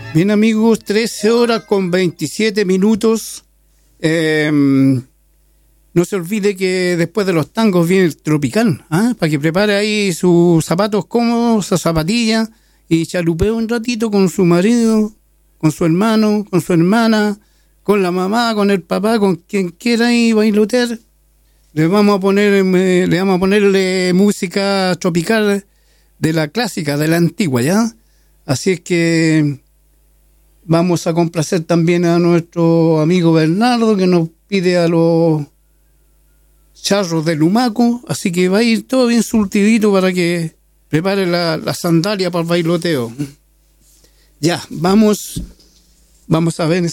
Bien, amigos, 13 horas con 27 minutos. No se olvide que después de los tangos viene el tropical, para que prepare ahí sus zapatos cómodos, sus zapatillas, y chalupee un ratito con su marido, con su hermano, con su hermana, con la mamá, con el papá, con quien quiera ahí bailotear. Le vamos a ponerle música tropical de la clásica, de la antigua, ¿ya? Así es que vamos a complacer también a nuestro amigo Bernardo, que nos pide a los charros de Lumaco, así que va a ir todo bien surtidito para que prepare la sandalia para el bailoteo. Ya, vamos a ver